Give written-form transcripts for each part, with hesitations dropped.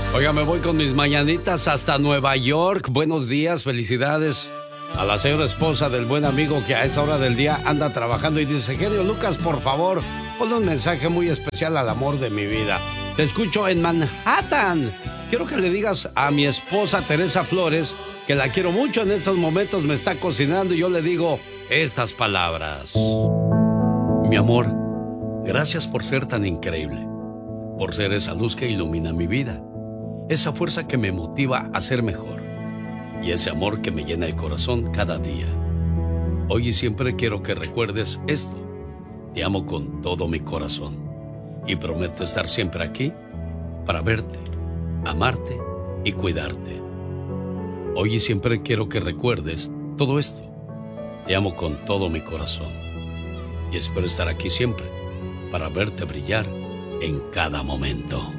Oiga, me voy con mis mañanitas hasta Nueva York. Buenos días, felicidades a la señora esposa del buen amigo que a esta hora del día anda trabajando y dice: genio Lucas, por favor, ponle un mensaje muy especial al amor de mi vida. Te escucho en Manhattan. Quiero que le digas a mi esposa Teresa Flores que la quiero mucho. En estos momentos me está cocinando y yo le digo estas palabras. Mi amor, gracias por ser tan increíble, por ser esa luz que ilumina mi vida, esa fuerza que me motiva a ser mejor y ese amor que me llena el corazón cada día. Hoy y siempre quiero que recuerdes esto. Te amo con todo mi corazón y prometo estar siempre aquí para verte, amarte y cuidarte. Hoy y siempre quiero que recuerdes todo esto. Te amo con todo mi corazón y espero estar aquí siempre para verte brillar en cada momento.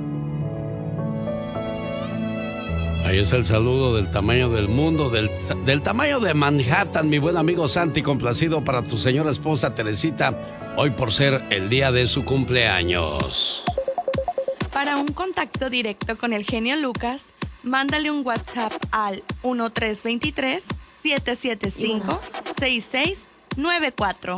Ahí es el saludo del tamaño del mundo, del tamaño de Manhattan, mi buen amigo Santi, complacido para tu señora esposa Teresita, hoy por ser el día de su cumpleaños. Para un contacto directo con el genio Lucas, mándale un WhatsApp al 1323-775-6694.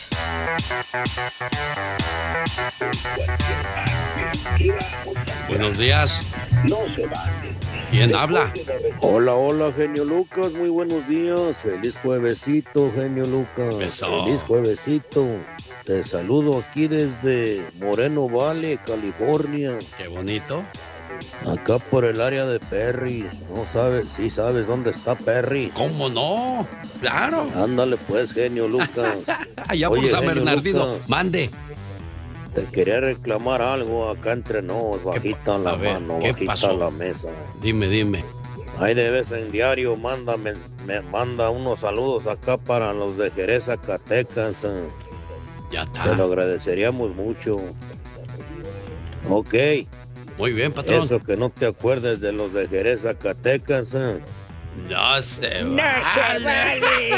Buenos días. ¿Quién habla? Hola, genio Lucas, muy buenos días. Feliz juevesito, genio Lucas. Eso. Feliz juevesito. Te saludo aquí desde Moreno Valley, California. Qué bonito. Acá por el área de Perry. ¿No sabes? Sí sabes dónde está Perry. ¿Cómo no? Claro. Ándale pues, genio Lucas. Allá por San Bernardino. Lucas, mande. te quería reclamar algo acá entre nos, bajita la mano, bajita la mesa. Dime. Ahí de vez en diario me manda unos saludos acá para los de Jerez, Zacatecas. Ya está. Te lo agradeceríamos mucho. Ok. Muy bien, patrón. Eso que no te acuerdes de los de Jerez, Zacatecas. No se ¡No vale!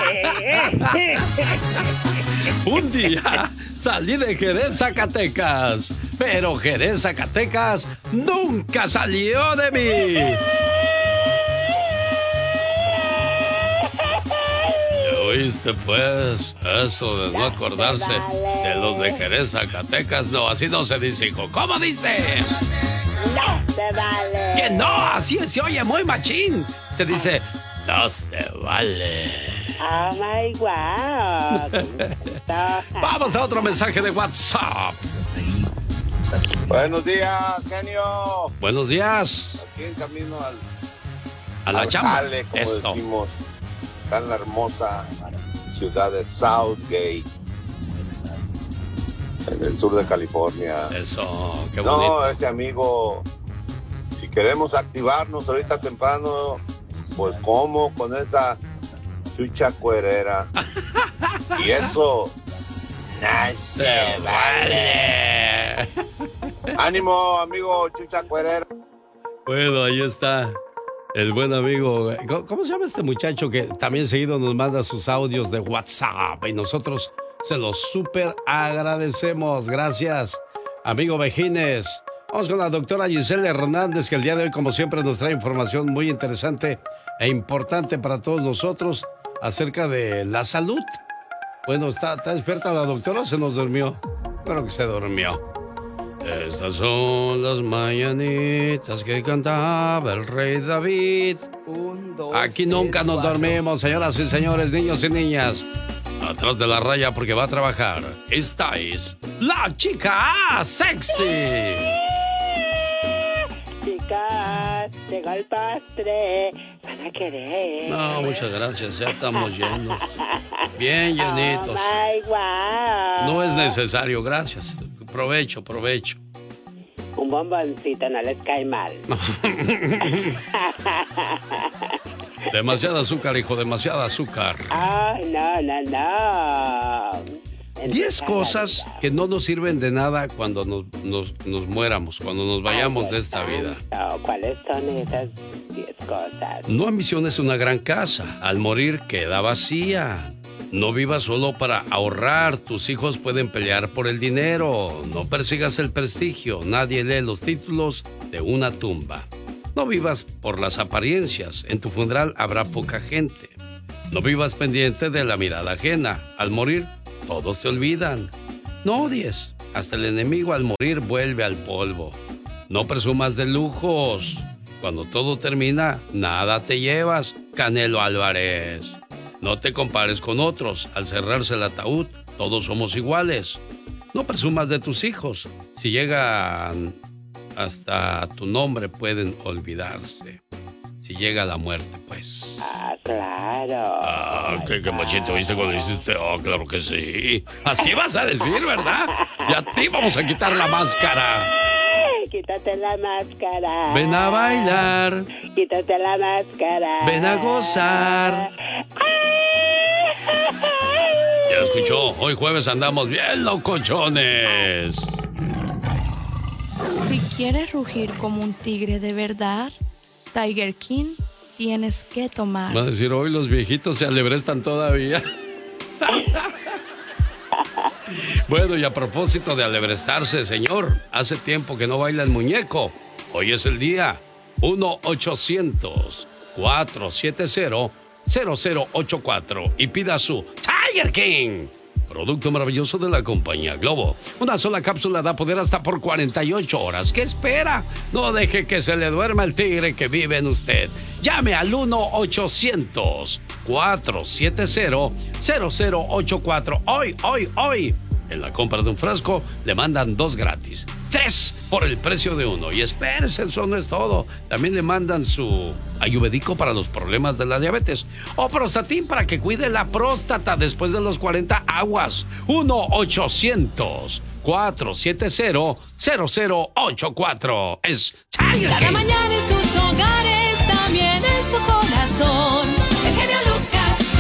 Un día salí de Jerez, Zacatecas, pero Jerez, Zacatecas nunca salió de mí. ¿Oíste, pues? Eso de no acordarse de los de Jerez, Zacatecas. No, así no se dice, hijo. ¿Cómo dice? No se vale. Que no, así se oye muy machín. Se dice, no se vale. Oh my God. Vamos a otro mensaje de WhatsApp. Buenos días, genio. Buenos días. Aquí en camino a la chamba. Jale, como eso. decimos, está en la hermosa ciudad de Southgate, en el sur de California. Eso, qué bonito. No, ese amigo, si queremos activarnos ahorita temprano, pues como con esa chucha cuerera. Y eso no se vale. Ánimo, amigo chucha cuerera. Bueno, ahí está el buen amigo. ¿Cómo se llama este muchacho que también seguido nos manda sus audios de WhatsApp? Y nosotros se los súper agradecemos. Gracias, amigo Vejines. Vamos con la doctora Giselle Hernández, que el día de hoy, como siempre, nos trae información muy interesante e importante para todos nosotros acerca de la salud. Bueno, ¿está despierta la doctora o se nos durmió? Creo que se durmió. Estas son las mañanitas que cantaba el rey David. Aquí nunca nos dormimos, señoras y señores, niños y niñas. Atrás de la raya porque va a trabajar. Esta es la chica sexy. Chicas, llegó el postre. Van a querer. No, muchas gracias, ya estamos llenos. Bien llenitos. Oh my God. No es necesario, gracias. Provecho. Un bomboncito no les cae mal. Demasiada azúcar, hijo, demasiada azúcar. Ay, no. 10 cosas que no nos sirven de nada cuando nos muéramos, cuando nos vayamos de esta vida. ¿Cuáles son esas 10 cosas? No ambiciones una gran casa. Al morir queda vacía. No vivas solo para ahorrar, tus hijos pueden pelear por el dinero. No persigas el prestigio, nadie lee los títulos de una tumba. No vivas por las apariencias, en tu funeral habrá poca gente. No vivas pendiente de la mirada ajena, al morir todos te olvidan. No odies, hasta el enemigo al morir vuelve al polvo. No presumas de lujos, cuando todo termina nada te llevas, Canelo Álvarez. No te compares con otros. Al cerrarse el ataúd, todos somos iguales. No presumas de tus hijos. Si llegan hasta tu nombre, pueden olvidarse. Si llega la muerte, pues. Claro. Qué machito, ¿viste cuando dijiste? Claro que sí. Así vas a decir, ¿verdad? Y a ti vamos a quitar la máscara. Quítate la máscara. Ven a bailar. Quítate la máscara. Ven a gozar. Ya escuchó, hoy jueves andamos bien locochones. Si quieres rugir como un tigre de verdad, Tiger King tienes que tomar. Va a decir, hoy los viejitos se alebrestan todavía. Bueno, y a propósito de alebrestarse, señor, hace tiempo que no baila el muñeco. Hoy es el día. 1-800-470-0084 y pida su Tiger King, producto maravilloso de la compañía Globo. Una sola cápsula da poder hasta por 48 horas. ¿Qué espera? No deje que se le duerma el tigre que vive en usted. Llame al 1-800-470-0084. Hoy. En la compra de un frasco le mandan 2 gratis. 3 por el precio de 1. Y espérense, eso no es todo. También le mandan su ayurvédico para los problemas de la diabetes. O Prostatin para que cuide la próstata después de los 40 aguas. 1-800-470-0084. Es Tiger Cada King. mañana en sus hogares, también en su corazón. El genio Lucas.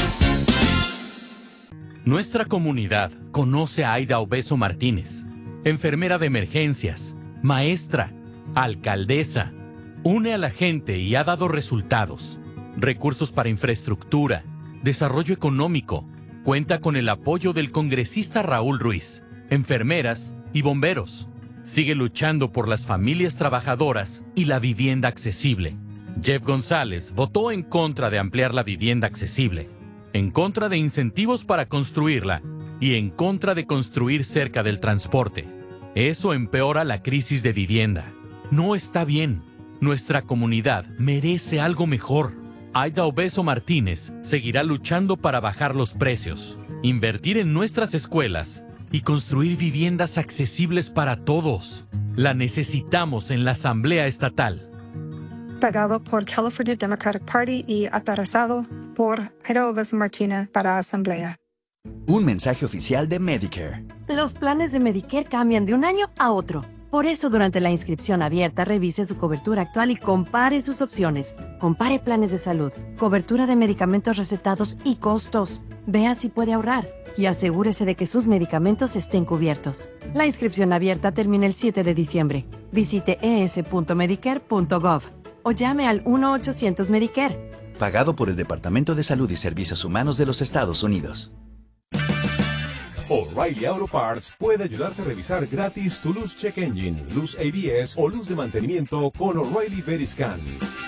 Nuestra comunidad conoce a Aida Obeso Martínez, enfermera de emergencias, maestra, alcaldesa. Une a la gente y ha dado resultados. Recursos para infraestructura, desarrollo económico. Cuenta con el apoyo del congresista Raúl Ruiz, enfermeras y bomberos. Sigue luchando por las familias trabajadoras y la vivienda accesible. Jeff González votó en contra de ampliar la vivienda accesible, en contra de incentivos para construirla y en contra de construir cerca del transporte. Eso empeora la crisis de vivienda. No está bien. Nuestra comunidad merece algo mejor. Aida Obeso Martínez seguirá luchando para bajar los precios, invertir en nuestras escuelas y construir viviendas accesibles para todos. La necesitamos en la Asamblea Estatal. Pagado por California Democratic Party y aterrizado por Aida Obeso Martínez para Asamblea. Un mensaje oficial de Medicare. Los planes de Medicare cambian de un año a otro. Por eso, durante la inscripción abierta, revise su cobertura actual y compare sus opciones. Compare planes de salud, cobertura de medicamentos recetados y costos. Vea si puede ahorrar y asegúrese de que sus medicamentos estén cubiertos. La inscripción abierta termina el 7 de diciembre. Visite es.medicare.gov o llame al 1-800-Medicare. Pagado por el Departamento de Salud y Servicios Humanos de los Estados Unidos. O'Reilly Auto Parts puede ayudarte a revisar gratis tu luz check engine, luz ABS o luz de mantenimiento con O'Reilly Veriscan.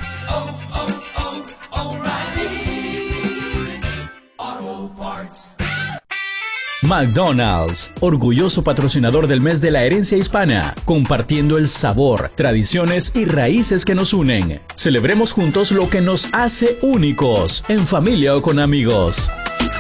O'Reilly Auto Parts. McDonald's, orgulloso patrocinador del mes de la herencia hispana, compartiendo el sabor, tradiciones y raíces que nos unen. Celebremos juntos lo que nos hace únicos, en familia o con amigos.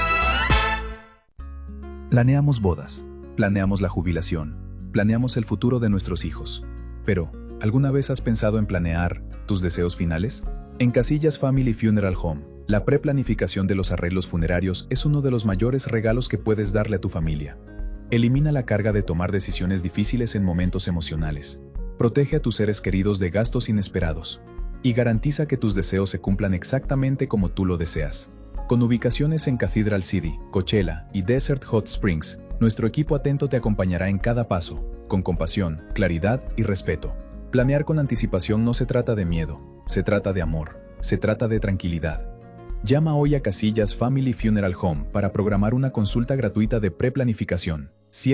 Planeamos bodas, planeamos la jubilación, planeamos el futuro de nuestros hijos. Pero, ¿alguna vez has pensado en planear tus deseos finales? En Casillas Family Funeral Home, la preplanificación de los arreglos funerarios es uno de los mayores regalos que puedes darle a tu familia. Elimina la carga de tomar decisiones difíciles en momentos emocionales. Protege a tus seres queridos de gastos inesperados. Y garantiza que tus deseos se cumplan exactamente como tú lo deseas. Con ubicaciones en Cathedral City, Coachella y Desert Hot Springs, nuestro equipo atento te acompañará en cada paso, con compasión, claridad y respeto. Planear con anticipación no se trata de miedo, se trata de amor, se trata de tranquilidad. Llama hoy a Casillas Family Funeral Home para programar una consulta gratuita de preplanificación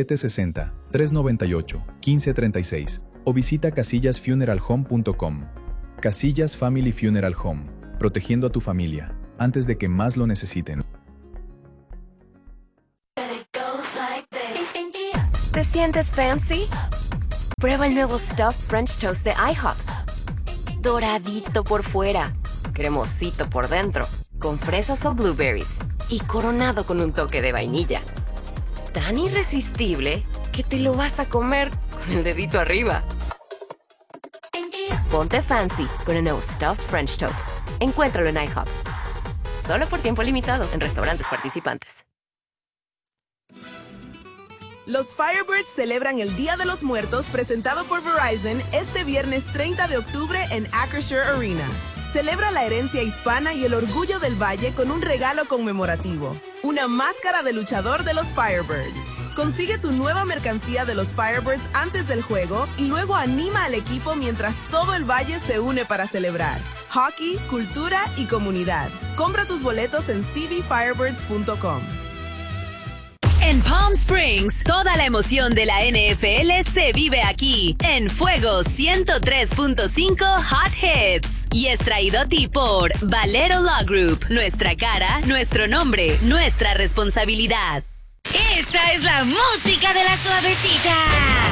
760-398-1536 o visita casillasfuneralhome.com. Casillas Family Funeral Home, protegiendo a tu familia antes de que más lo necesiten. ¿Te sientes fancy? Prueba el nuevo Stuffed French Toast de IHOP. Doradito por fuera, cremosito por dentro, con fresas o blueberries y coronado con un toque de vainilla. Tan irresistible que te lo vas a comer con el dedito arriba. Ponte fancy con el nuevo Stuffed French Toast. Encuéntralo en IHOP. Solo por tiempo limitado en restaurantes participantes. Los Firebirds celebran el Día de los Muertos presentado por Verizon este viernes 30 de octubre en Acrisure Arena. Celebra la herencia hispana y el orgullo del Valle con un regalo conmemorativo, una máscara de luchador de los Firebirds. Consigue tu nueva mercancía de los Firebirds antes del juego y luego anima al equipo mientras todo el Valle se une para celebrar. Hockey, cultura y comunidad. Compra tus boletos en cbfirebirds.com. En Palm Springs, toda la emoción de la NFL se vive aquí, en Fuego 103.5 Hot Hits. Y es traído a ti por Valero Law Group. Nuestra cara, nuestro nombre, nuestra responsabilidad. Esta es la música de la suavecita.